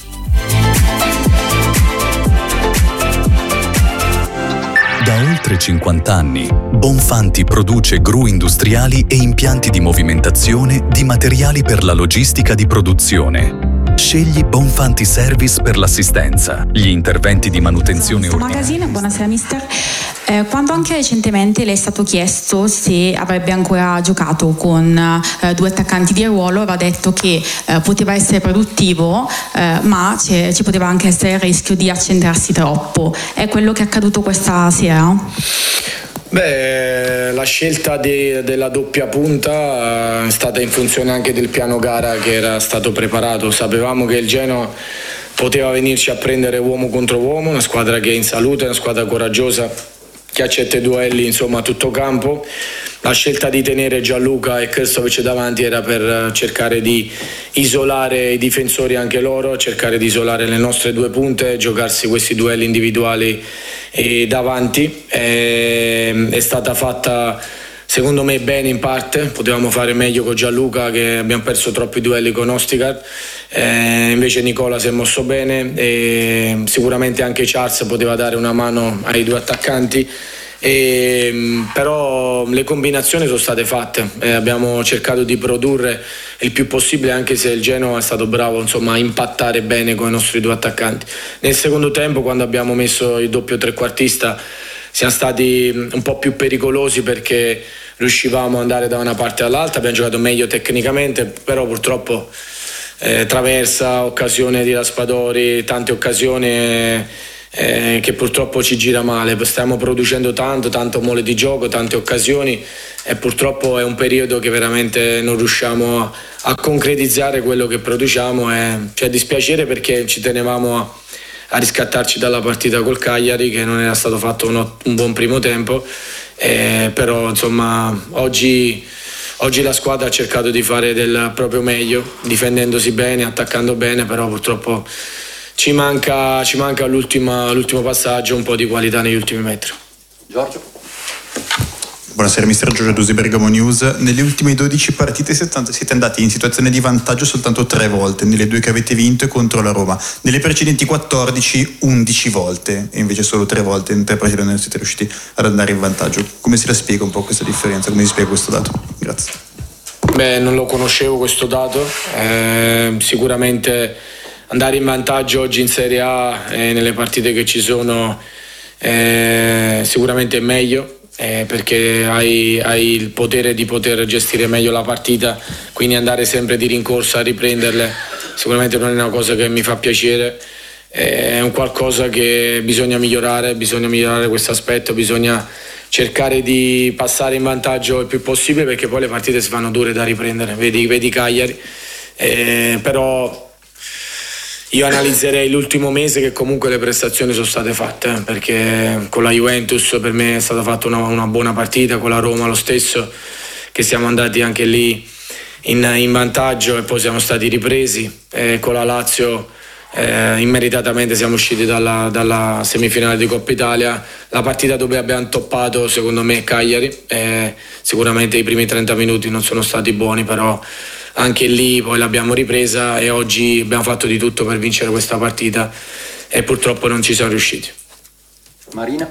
Da oltre 50 anni, Bonfanti produce gru industriali e impianti di movimentazione di materiali per la logistica di produzione. Scegli Bonfanti Service per l'assistenza, gli interventi di manutenzione ordinaria. Magazine, buonasera mister. Quando anche recentemente le è stato chiesto se avrebbe ancora giocato con 2 attaccanti di ruolo, aveva detto che poteva essere produttivo, ma ci poteva anche essere il rischio di accentrarsi troppo. È quello che è accaduto questa sera? La scelta della doppia punta è stata in funzione anche del piano gara che era stato preparato. Sapevamo che il Genoa poteva venirci a prendere uomo contro uomo, una squadra che è in salute, una squadra coraggiosa che accetta i duelli a tutto campo. La scelta di tenere Gianluca e Krstovic davanti era per cercare di isolare i difensori anche loro, cercare di isolare le nostre due punte, giocarsi questi duelli individuali davanti. È stata fatta secondo me bene in parte, potevamo fare meglio con Gianluca, che abbiamo perso troppi duelli con Ostikar, invece Nicola si è mosso bene e sicuramente anche Charles poteva dare una mano ai due attaccanti. Però le combinazioni sono state fatte, abbiamo cercato di produrre il più possibile, anche se il Genoa è stato bravo a impattare bene con i nostri due attaccanti. Nel secondo tempo, quando abbiamo messo il doppio trequartista, siamo stati un po' più pericolosi perché riuscivamo ad andare da una parte all'altra, abbiamo giocato meglio tecnicamente, però purtroppo traversa, occasione di Raspadori, tante occasioni che purtroppo ci gira male. Stiamo producendo tanto mole di gioco, tante occasioni e purtroppo è un periodo che veramente non riusciamo a concretizzare quello che produciamo e c'è dispiacere perché ci tenevamo a riscattarci dalla partita col Cagliari, che non era stato fatto un buon primo tempo, però oggi la squadra ha cercato di fare del proprio meglio, difendendosi bene, attaccando bene, però purtroppo ci manca l'ultimo passaggio, un po' di qualità negli ultimi metri. Giorgio? Buonasera mister Giorgio Dusi, Bergamo News. Nelle ultime 12 partite siete andati in situazione di vantaggio soltanto 3 volte, nelle 2 che avete vinto e contro la Roma. Nelle precedenti 14, 11 volte, e invece solo 3 volte in 3 partite non siete riusciti ad andare in vantaggio. Come si la spiega un po' questa differenza? Come si spiega questo dato? Grazie. Non lo conoscevo questo dato, sicuramente andare in vantaggio oggi in Serie A nelle partite che ci sono sicuramente è meglio, perché hai il potere di poter gestire meglio la partita, quindi andare sempre di rincorsa a riprenderle sicuramente non è una cosa che mi fa piacere, è un qualcosa che bisogna migliorare questo aspetto, bisogna cercare di passare in vantaggio il più possibile, perché poi le partite si fanno dure da riprendere, vedi Cagliari, però io analizzerei l'ultimo mese, che comunque le prestazioni sono state fatte, perché con la Juventus per me è stata fatta una buona partita, con la Roma lo stesso, che siamo andati anche lì in vantaggio e poi siamo stati ripresi, con la Lazio immeritatamente siamo usciti dalla semifinale di Coppa Italia. La partita dove abbiamo toppato secondo me Cagliari, sicuramente i primi 30 minuti non sono stati buoni, però anche lì poi l'abbiamo ripresa e oggi abbiamo fatto di tutto per vincere questa partita e purtroppo non ci siamo riusciti. Marina?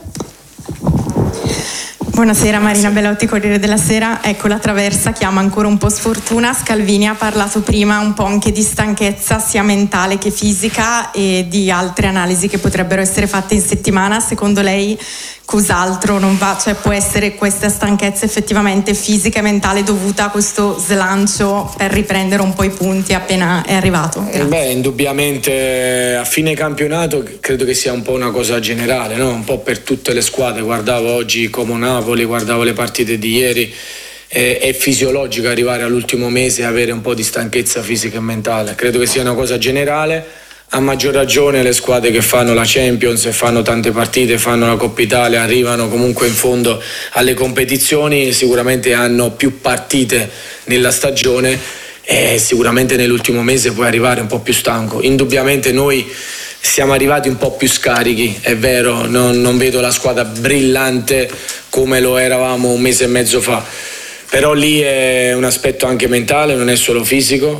Buonasera, Marina Bellotti, Corriere della Sera. Ecco, la traversa chiama ancora un po' sfortuna. Scalvini ha parlato prima un po' anche di stanchezza sia mentale che fisica e di altre analisi che potrebbero essere fatte in settimana. Secondo lei cos'altro non va? Cioè, può essere questa stanchezza effettivamente fisica e mentale dovuta a questo slancio per riprendere un po' i punti appena è arrivato? Indubbiamente a fine campionato credo che sia un po' una cosa generale, no? Un po' per tutte le squadre. Guardavo oggi Como Napoli, guardavo le partite di ieri, è fisiologico arrivare all'ultimo mese e avere un po' di stanchezza fisica e mentale. Credo che sia una cosa generale. A maggior ragione le squadre che fanno la Champions e fanno tante partite, fanno la Coppa Italia, arrivano comunque in fondo alle competizioni, sicuramente hanno più partite nella stagione e sicuramente nell'ultimo mese puoi arrivare un po' più stanco. Indubbiamente noi siamo arrivati un po' più scarichi, è vero, non vedo la squadra brillante come lo eravamo un mese e mezzo fa. Però lì è un aspetto anche mentale, non è solo fisico,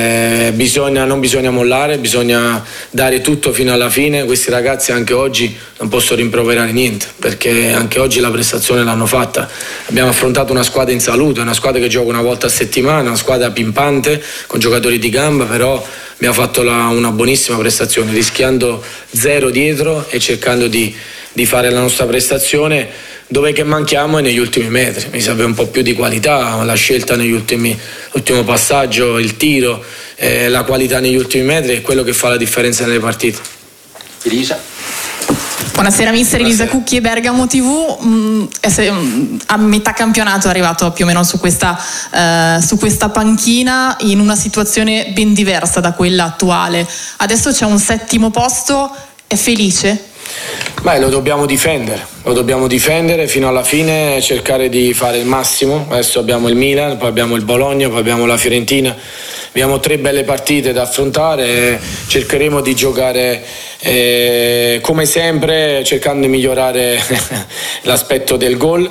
non bisogna mollare, bisogna dare tutto fino alla fine. Questi ragazzi anche oggi non posso rimproverare niente, perché anche oggi la prestazione l'hanno fatta. Abbiamo affrontato una squadra in salute, una squadra che gioca una volta a settimana, una squadra pimpante, con giocatori di gamba, però abbiamo fatto una buonissima prestazione, rischiando 0 dietro e cercando di fare la nostra prestazione. Dove che manchiamo è negli ultimi metri, mi serve un po' più di qualità, la scelta l'ultimo passaggio, il tiro, la qualità negli ultimi metri è quello che fa la differenza nelle partite. Elisa? Buonasera mister, Elisa Cucchi e Bergamo TV. A metà campionato è arrivato più o meno su questa panchina in una situazione ben diversa da quella attuale. Adesso c'è un 7° posto, è felice? Beh, lo dobbiamo difendere fino alla fine, cercare di fare il massimo. Adesso abbiamo il Milan, poi abbiamo il Bologna, poi abbiamo la Fiorentina, abbiamo 3 belle partite da affrontare, cercheremo di giocare come sempre, cercando di migliorare l'aspetto del gol.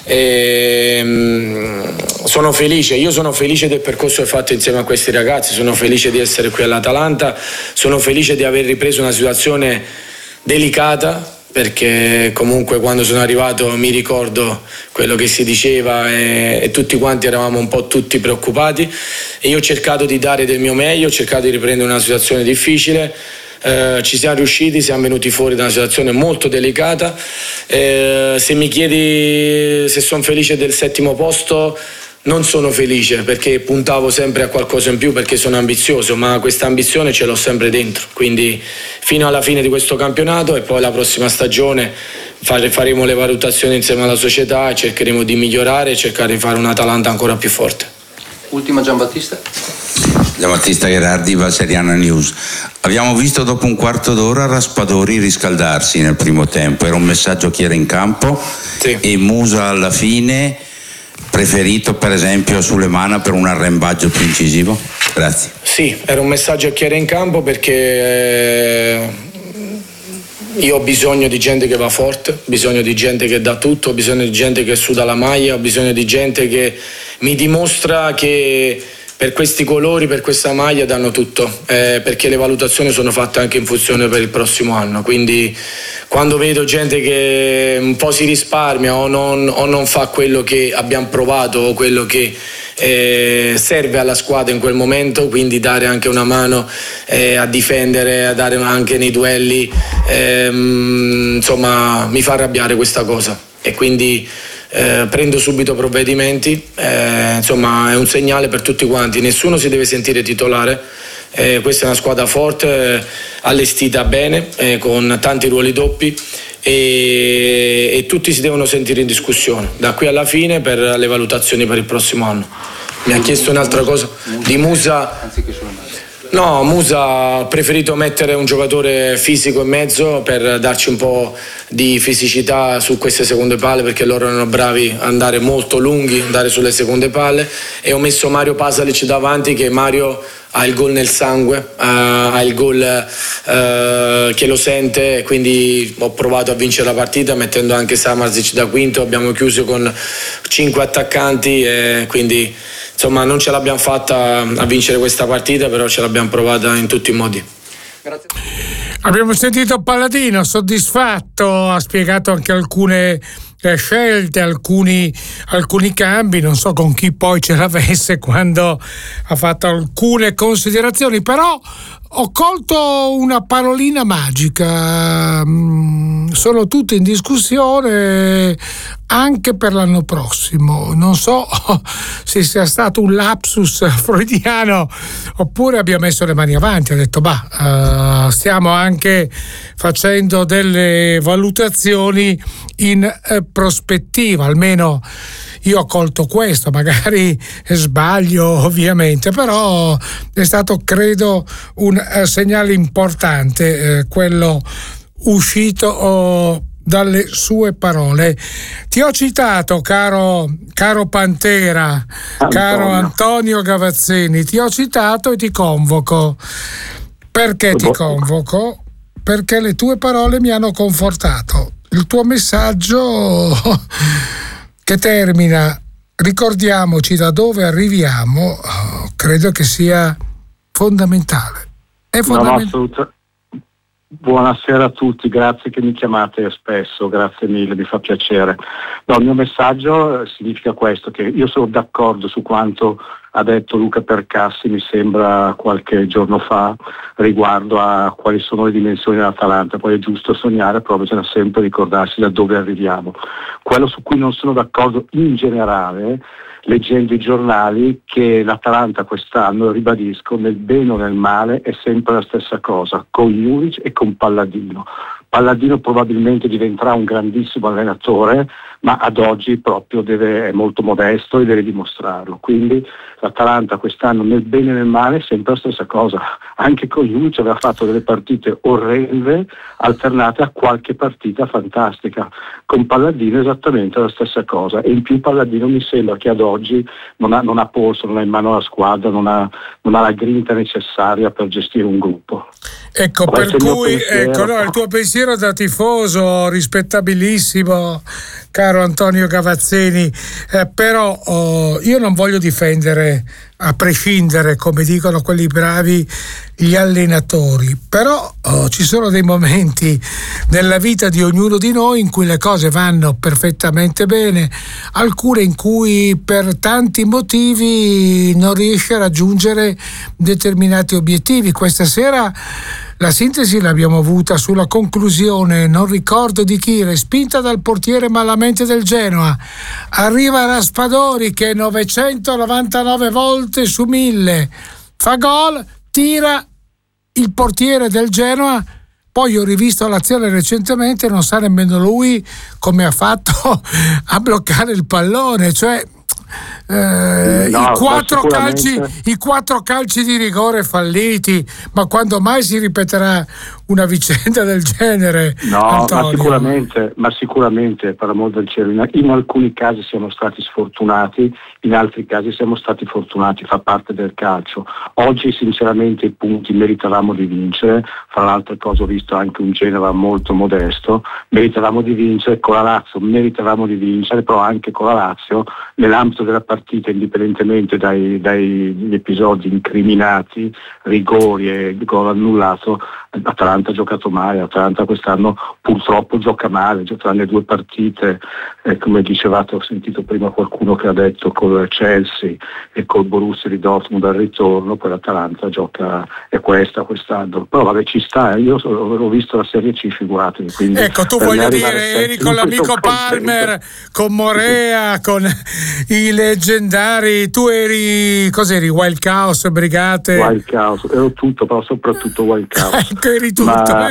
Sono felice del percorso che ho fatto insieme a questi ragazzi, sono felice di essere qui all'Atalanta, sono felice di aver ripreso una situazione delicata, perché comunque quando sono arrivato mi ricordo quello che si diceva e tutti quanti eravamo un po' tutti preoccupati, e io ho cercato di dare del mio meglio, ho cercato di riprendere una situazione difficile. Ci siamo riusciti, siamo venuti fuori da una situazione molto delicata. Se mi chiedi se sono felice del 7° posto, non sono felice, perché puntavo sempre a qualcosa in più, perché sono ambizioso, ma questa ambizione ce l'ho sempre dentro, quindi fino alla fine di questo campionato, e poi la prossima stagione faremo le valutazioni insieme alla società e cercheremo di migliorare e cercare di fare un Atalanta ancora più forte. Ultima Giambattista Gherardi, Valseriana News. Abbiamo visto dopo un quarto d'ora Raspadori riscaldarsi nel primo tempo, era un messaggio chi era in campo, sì. E Musa alla fine preferito per esempio a Sulemana per un arrembaggio più incisivo? Grazie. Sì, era un messaggio a chi era in campo, perché io ho bisogno di gente che va forte, ho bisogno di gente che dà tutto, ho bisogno di gente che suda la maglia, ho bisogno di gente che mi dimostra che per questi colori, per questa maglia danno tutto, perché le valutazioni sono fatte anche in funzione per il prossimo anno, quindi quando vedo gente che un po' si risparmia o non fa quello che abbiamo provato o quello che serve alla squadra in quel momento, quindi dare anche una mano a difendere, a dare anche nei duelli, insomma mi fa arrabbiare questa cosa, e quindi prendo subito provvedimenti, insomma è un segnale per tutti quanti, nessuno si deve sentire titolare, questa è una squadra forte, allestita bene, con tanti ruoli doppi, e tutti si devono sentire in discussione da qui alla fine per le valutazioni per il prossimo anno. Mi ha chiesto un'altra cosa di Musa. No, Musa ha preferito mettere un giocatore fisico in mezzo per darci un po' di fisicità su queste seconde palle, perché loro erano bravi ad andare molto lunghi, andare sulle seconde palle, e ho messo Mario Pasalic davanti, che Mario ha il gol nel sangue, ha il gol che lo sente, quindi ho provato a vincere la partita mettendo anche Samardzic da quinto, abbiamo chiuso con 5 attaccanti e quindi insomma non ce l'abbiamo fatta a vincere questa partita, però ce l'abbiamo provata in tutti i modi. Grazie. Abbiamo sentito Palladino soddisfatto, ha spiegato anche alcune scelte, alcuni cambi, non so con chi poi ce l'avesse quando ha fatto alcune considerazioni, però ho colto una parolina magica, sono tutte in discussione anche per l'anno prossimo, non so se sia stato un lapsus freudiano oppure abbia messo le mani avanti, ha detto stiamo anche facendo delle valutazioni in prospettiva, almeno io ho colto questo, magari sbaglio ovviamente, però è stato credo un segnale importante quello uscito dalle sue parole. Ti ho citato, caro Pantera, caro Antonio Gavazzini, ti ho citato e ti convoco. Perché ti convoco? Perché le tue parole mi hanno confortato. Il tuo messaggio che termina, ricordiamoci da dove arriviamo, credo che sia fondamentale. È fondamentale. No, buonasera a tutti, grazie che mi chiamate spesso, grazie mille, mi fa piacere. No, il mio messaggio significa questo, che io sono d'accordo su quanto ha detto Luca Percassi, mi sembra qualche giorno fa, riguardo a quali sono le dimensioni dell'Atalanta. Poi è giusto sognare, però bisogna sempre ricordarsi da dove arriviamo. Quello su cui non sono d'accordo in generale, leggendo i giornali, che l'Atalanta quest'anno, ribadisco, nel bene o nel male è sempre la stessa cosa, con Juric e con Palladino. Palladino probabilmente diventerà un grandissimo allenatore, ma ad oggi proprio è molto modesto e deve dimostrarlo. Quindi l'Atalanta quest'anno, nel bene e nel male, è sempre la stessa cosa. Anche con Julic aveva fatto delle partite orrende alternate a qualche partita fantastica. Con Palladino esattamente la stessa cosa, e in più Palladino mi sembra che ad oggi non ha polso, non ha in mano la squadra, non ha la grinta necessaria per gestire un gruppo. Ecco, per cui il tuo pensiero da tifoso rispettabilissimo, caro Antonio Gavazzeni, però io non voglio difendere, a prescindere, come dicono quelli bravi, gli allenatori, però ci sono dei momenti nella vita di ognuno di noi in cui le cose vanno perfettamente bene, alcune in cui per tanti motivi non riesce a raggiungere determinati obiettivi. Questa sera la sintesi l'abbiamo avuta sulla conclusione, non ricordo di chi, respinta dal portiere malamente del Genoa. Arriva Raspadori che 999 volte su 1000 fa gol, tira il portiere del Genoa. Poi ho rivisto l'azione recentemente, non sa nemmeno lui come ha fatto a bloccare il pallone, cioè i quattro calci di rigore falliti, ma quando mai si ripeterà una vicenda del genere? No, ma sicuramente, per amor del cielo, in alcuni casi siamo stati sfortunati, in altri casi siamo stati fortunati, fa parte del calcio. Oggi sinceramente i punti meritavamo di vincere, fra le altre cose ho visto anche un Genova molto modesto, meritavamo di vincere, con la Lazio meritavamo di vincere, però anche con la Lazio nell'ambito della partita, indipendentemente dagli episodi incriminati, rigori e gol annullato, Atalanta ha giocato male. Atalanta quest'anno purtroppo gioca male, tranne 2 partite, come dicevate, ho sentito prima qualcuno che ha detto col Chelsea e col Borussia di Dortmund al ritorno, poi l'Atalanta gioca, è quest'anno, però vabbè, ci sta, io ho visto la Serie C, figuratevi. Quindi ecco, tu voglio dire, eri con l'amico Palmer, con Morea, con i leggendari, tu eri, cos'eri, Wild Chaos, Brigate? Wild Chaos, ero tutto, però soprattutto Wild Chaos. Eri tutto,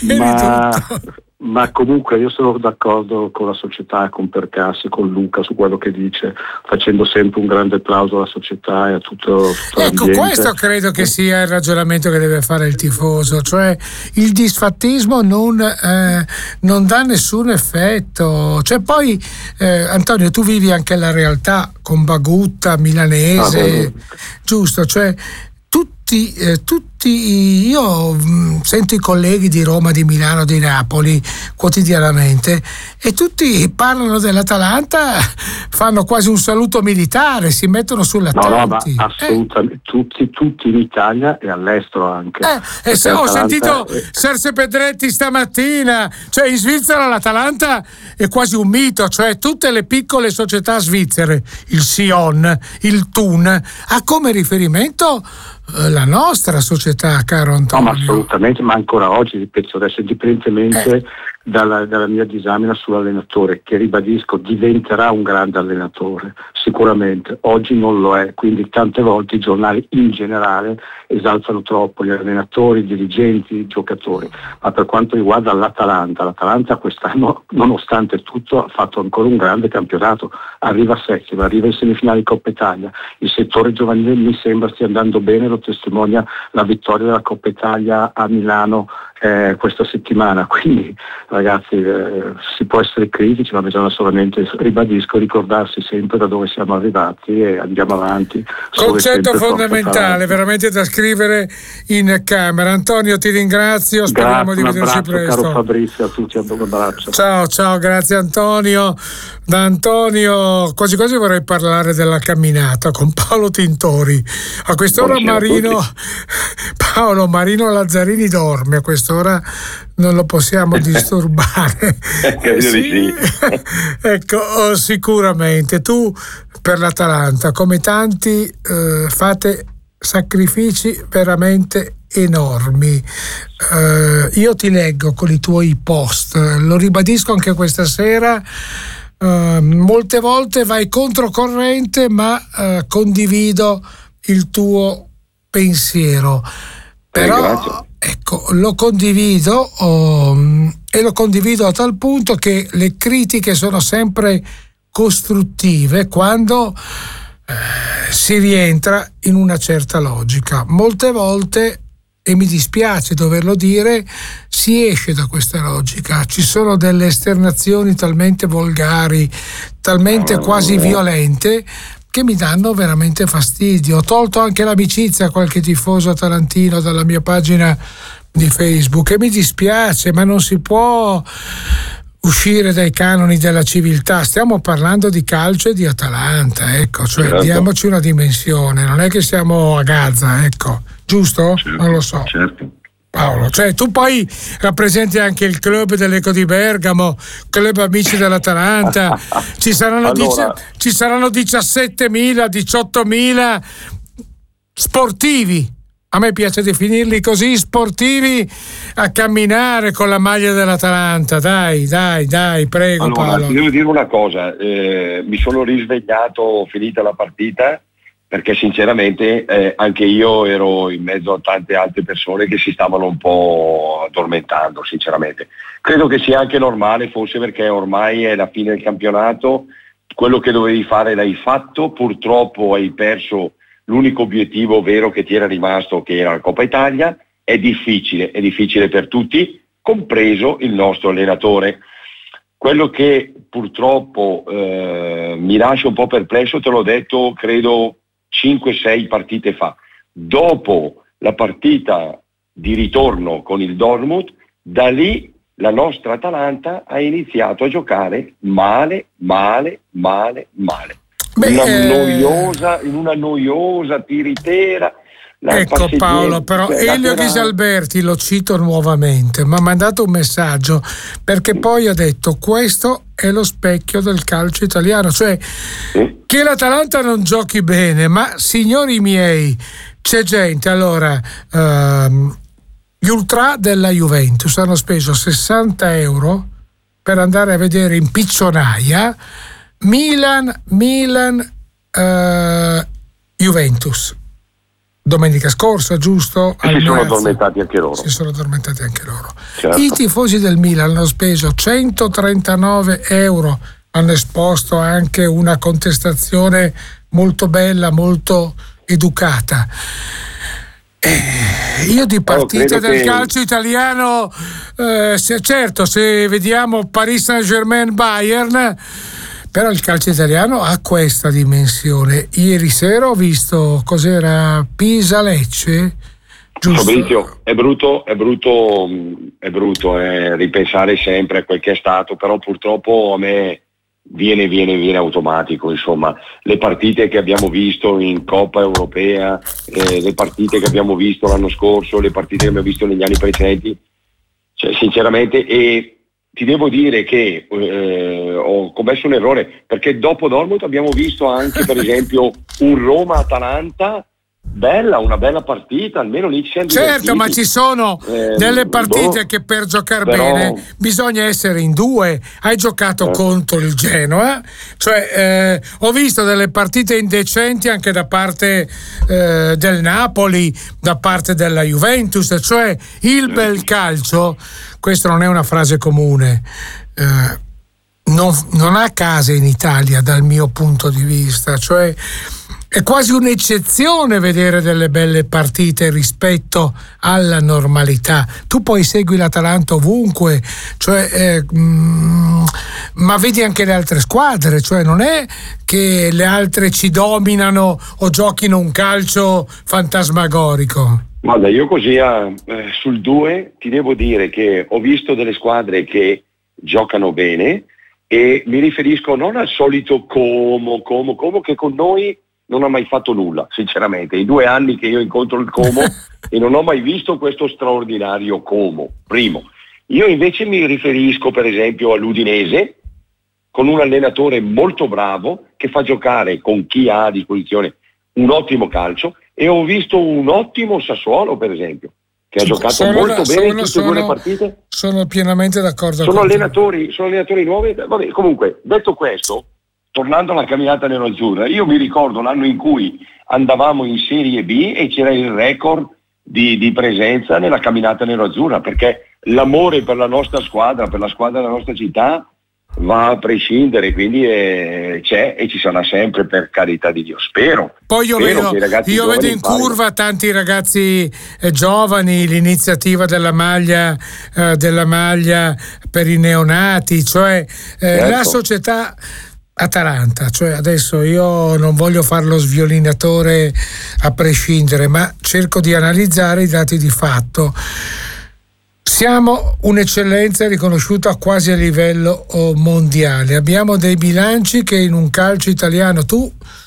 ma comunque io sono d'accordo con la società, con Percassi, con Luca su quello che dice, facendo sempre un grande applauso alla società e a tutto l'ambiente. Ecco, questo credo che sia il ragionamento che deve fare il tifoso, cioè il disfattismo non dà nessun effetto. Cioè poi Antonio, tu vivi anche la realtà con Bagutta, milanese, giusto? Cioè tutti, io sento i colleghi di Roma, di Milano, di Napoli quotidianamente e tutti parlano dell'Atalanta, fanno quasi un saluto militare, si mettono sull'attenti. No, ma assolutamente, tutti in Italia e all'estero anche. Ho sentito Serse Pedretti stamattina, cioè in Svizzera l'Atalanta è quasi un mito, cioè tutte le piccole società svizzere, il Sion, il Thun, ha come riferimento la nostra società, caro Antonio. No, ma assolutamente, ma ancora oggi, ripeto, adesso indipendentemente dalla mia disamina sull'allenatore, che ribadisco diventerà un grande allenatore, sicuramente, oggi non lo è, quindi tante volte i giornali in generale esaltano troppo gli allenatori, i dirigenti, i giocatori, ma per quanto riguarda l'Atalanta quest'anno, nonostante tutto, ha fatto ancora un grande campionato, arriva settimo, arriva in semifinali Coppa Italia, il settore giovanile mi sembra stia andando bene, lo testimonia la vittoria della Coppa Italia a Milano questa settimana, quindi ragazzi si può essere critici, ma bisogna solamente, ribadisco, ricordarsi sempre da dove siamo arrivati e andiamo avanti. Concetto fondamentale, veramente da scrivere in camera. Antonio, ti ringrazio, speriamo di vederci presto. Caro Fabrizio, a tutti un abbraccio. Ciao, grazie Antonio. Da Antonio quasi vorrei parlare della camminata con Paolo Tintori. A quest'ora Paolo Marino Lazzarini dorme, a quest'ora non lo possiamo disturbare. Sì. Ecco, sicuramente tu per l'Atalanta, come tanti, fate sacrifici veramente enormi. Io ti leggo con i tuoi post, lo ribadisco anche questa sera. Molte volte vai controcorrente, ma condivido il tuo pensiero. Però ecco, lo condivido e lo condivido a tal punto che le critiche sono sempre costruttive quando si rientra in una certa logica. Molte volte, e mi dispiace doverlo dire, si esce da questa logica. Ci sono delle esternazioni talmente volgari, talmente quasi violente, che mi danno veramente fastidio. Ho tolto anche l'amicizia a qualche tifoso atalantino dalla mia pagina di Facebook e mi dispiace, ma non si può uscire dai canoni della civiltà. Stiamo parlando di calcio e di Atalanta, ecco, cioè certo. Diamoci una dimensione, non è che siamo a Gaza, ecco, giusto? Certo, non lo so. Certo. Paolo, cioè tu poi rappresenti anche il club dell'Eco di Bergamo, club amici dell'Atalanta, ci saranno 17.000, 18.000 sportivi. A me piace definirli così, sportivi, a camminare con la maglia dell'Atalanta. Dai, prego. Allora, Paolo. Ti devo dire una cosa, mi sono risvegliato finita la partita, perché sinceramente anche io ero in mezzo a tante altre persone che si stavano un po' addormentando, sinceramente. Credo che sia anche normale, forse perché ormai è la fine del campionato, quello che dovevi fare l'hai fatto, purtroppo hai perso l'unico obiettivo vero che ti era rimasto, che era la Coppa Italia. È difficile per tutti, compreso il nostro allenatore. Quello che purtroppo mi lascia un po' perplesso, te l'ho detto credo 5-6 partite fa, dopo la partita di ritorno con il Dortmund, da lì la nostra Atalanta ha iniziato a giocare male. In una noiosa tiritera. Ecco Paolo, però Elio Ghisalberti, lo cito nuovamente, mi ha mandato un messaggio perché poi ha detto: questo è lo specchio del calcio italiano, cioè che l'Atalanta non giochi bene, ma signori miei, c'è gente, allora gli ultra della Juventus hanno speso 60 euro per andare a vedere in piccionaia Milan Juventus domenica scorsa, giusto? Si sono addormentati anche loro. Certo. I tifosi del Milan hanno speso 139 euro, hanno esposto anche una contestazione molto bella, molto educata. Io di partite del calcio italiano, se vediamo Paris Saint-Germain Bayern, però il calcio italiano ha questa dimensione. Ieri sera ho visto cos'era, Pisa-Lecce, giusto? Fabrizio, è brutto ripensare sempre a quel che è stato, però purtroppo a me viene automatico, insomma, le partite che abbiamo visto in Coppa Europea, le partite che abbiamo visto l'anno scorso, le partite che abbiamo visto negli anni precedenti, cioè sinceramente, e ti devo dire che ho commesso un errore, perché dopo Dortmund abbiamo visto anche per esempio un Roma-Atalanta, una bella partita, almeno lì ci siamo divertiti. Ma ci sono delle partite che per giocare bene bisogna essere in due. Hai giocato contro il Genoa, cioè ho visto delle partite indecenti anche da parte del Napoli, da parte della Juventus, cioè il bel calcio, questo non è una frase comune, non ha casa in Italia dal mio punto di vista, cioè è quasi un'eccezione vedere delle belle partite rispetto alla normalità. Tu poi segui l'Atalanta ovunque, cioè, ma vedi anche le altre squadre, cioè non è che le altre ci dominano o giochino un calcio fantasmagorico. Guarda, io così sul 2 ti devo dire che ho visto delle squadre che giocano bene, e mi riferisco non al solito Como che con noi non ha mai fatto nulla, sinceramente. I 2 anni che io incontro il Como e non ho mai visto questo straordinario Como. Primo, io invece mi riferisco per esempio all'Udinese, con un allenatore molto bravo che fa giocare con chi ha a disposizione un ottimo calcio, e ho visto un ottimo Sassuolo per esempio, che ha giocato molto bene in tutte e 2 le partite. Sono pienamente d'accordo sono allenatori nuovi. Vabbè, comunque, detto questo, tornando alla camminata nero-azzurra, io mi ricordo l'anno in cui andavamo in Serie B e c'era il record di presenza nella camminata nero-azzurra, perché l'amore per la nostra squadra, per la squadra della nostra città va a prescindere, quindi c'è e ci sarà sempre, per carità di Dio, spero. Poi io vedo in curva tanti ragazzi giovani, l'iniziativa della maglia per i neonati, cioè la società Atalanta, cioè adesso io non voglio fare lo sviolinatore a prescindere, ma cerco di analizzare i dati di fatto. Siamo un'eccellenza riconosciuta quasi a livello mondiale, abbiamo dei bilanci che in un calcio italiano, tu